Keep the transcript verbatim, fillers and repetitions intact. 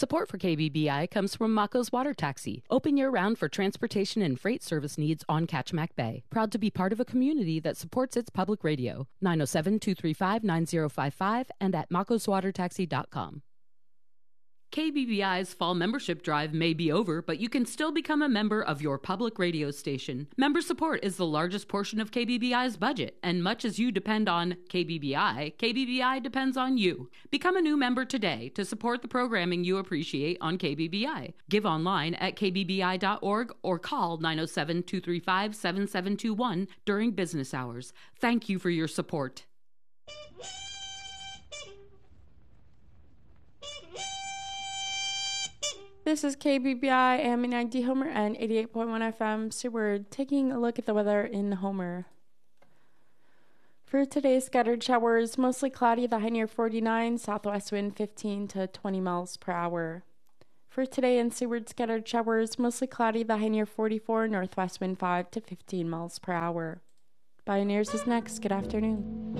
Support for K B B I comes from Mako's Water Taxi, open year-round for transportation and freight service needs on Kachemak Bay. Proud to be part of a community that supports its public radio. nine oh seven, two three five, nine oh five five and at makos water taxi dot com. K B B I's fall membership drive may be over, but you can still become a member of your public radio station. Member support is the largest portion of K B B I's budget, and much as you depend on K B B I, K B B I depends on you. Become a new member today to support the programming you appreciate on K B B I. Give online at k b b i dot org or call nine oh seven, two three five, seven seven two one during business hours. Thank you for your support. This is K B B I, M nine D Homer, and eighty-eight point one F M. So we're taking a look at the weather in Homer. For today, scattered showers, mostly cloudy, the high near forty-nine, southwest wind fifteen to twenty miles per hour. For today in Seward, scattered showers, mostly cloudy, the high near forty-four, northwest wind five to fifteen miles per hour. Bioneers is next. Good afternoon.